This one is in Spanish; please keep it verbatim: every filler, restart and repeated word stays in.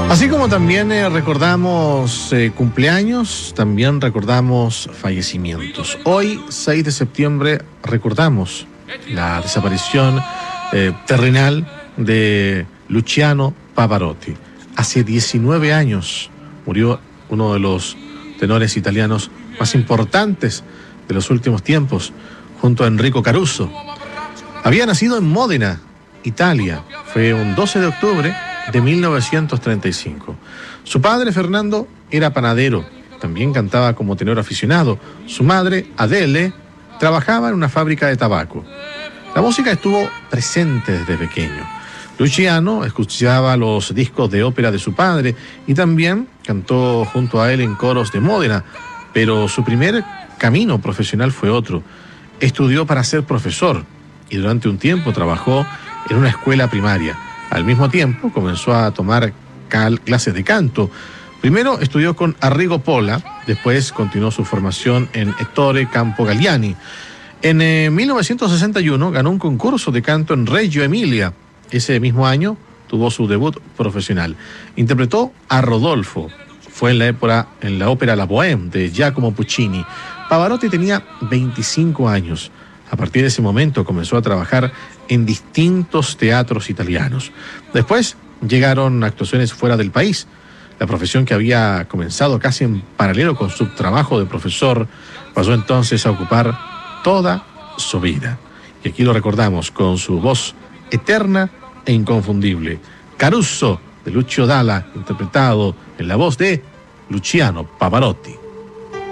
Así como también eh, recordamos eh, cumpleaños, también recordamos fallecimientos. Hoy, seis de septiembre, recordamos la desaparición eh, terrenal de Luciano Pavarotti. Hace diecinueve años murió uno de los tenores italianos más importantes de los últimos tiempos, junto a Enrico Caruso. Había nacido en Módena, Italia. Fue un doce de octubre de mil novecientos treinta y cinco. Su padre, Fernando, era panadero. También cantaba como tenor aficionado. Su madre, Adele, trabajaba en una fábrica de tabaco. La música estuvo presente desde pequeño. Luciano escuchaba los discos de ópera de su padre y también cantó junto a él en coros de Módena, pero su primer camino profesional fue otro. Estudió para ser profesor y durante un tiempo trabajó en una escuela primaria. Al mismo tiempo comenzó a tomar clases de canto. Primero estudió con Arrigo Pola, después continuó su formación en Ettore Campo Galliani. En eh, mil novecientos sesenta y uno ganó un concurso de canto en Reggio Emilia. Ese mismo año tuvo su debut profesional. Interpretó a Rodolfo. Fue en la, época, en la ópera La Bohème de Giacomo Puccini. Pavarotti tenía veinticinco años. A partir de ese momento comenzó a trabajar en distintos teatros italianos. Después llegaron actuaciones fuera del país. La profesión que había comenzado casi en paralelo con su trabajo de profesor pasó entonces a ocupar toda su vida. Y aquí lo recordamos con su voz eterna e inconfundible. Caruso, de Lucio Dalla, interpretado en la voz de Luciano Pavarotti.